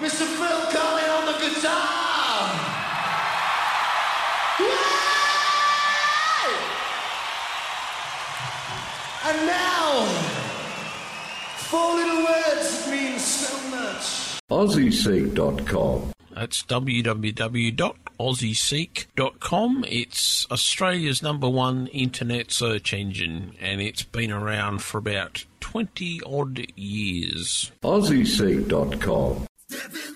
Mr. Phil Collin on the guitar. Yay! And now, 4 little words that mean so much. AussieSeek.com. That's www.aussieseek.com. It's Australia's #1 internet search engine, and it's been around for about 20-odd years. AussieSeek.com.